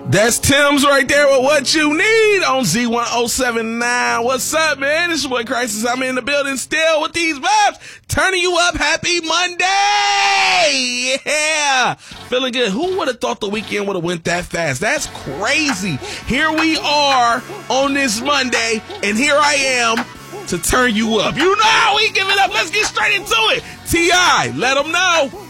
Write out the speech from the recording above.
That's Tim's right there with What You Need on Z1079. What's up, man? This is Boy Crisis. I'm in the building still with these vibes. Turning you up. Happy Monday. Yeah. Feeling good. Who would have thought the weekend would have went that fast? That's crazy. Here we are on this Monday, and here I am to turn you up. You know how we give it up. Let's get straight into it. T.I., let them know.